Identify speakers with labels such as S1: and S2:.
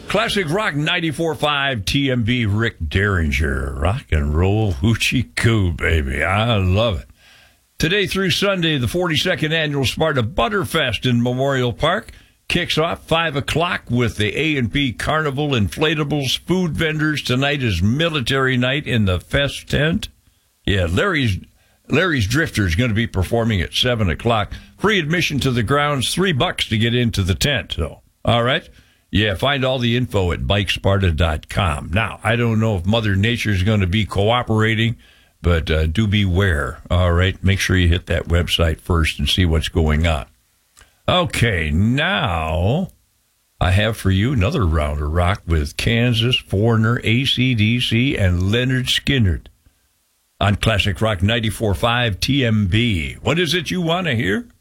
S1: Classic Rock 94.5 TMB, Rick Derringer. Rock and roll hoochie coo, baby. I love it. Today through Sunday, the 42nd annual Sparta Butterfest in Memorial Park kicks off 5 o'clock with the A&P Carnival inflatables, food vendors. Tonight is military night in the fest tent. Yeah, Larry's Drifter is going to be performing at 7 o'clock. Free admission to the grounds, $3 to get into the tent. So, all right? Yeah, find all the info at bikesparta.com. Now, I don't know if Mother Nature is going to be cooperating, but do beware. All right? Make sure you hit that website first and see what's going on. Okay, now I have for you another round of rock with Kansas, Foreigner, AC/DC, and Leonard Skinner on Classic Rock 94.5 TMB. What is it you want to hear?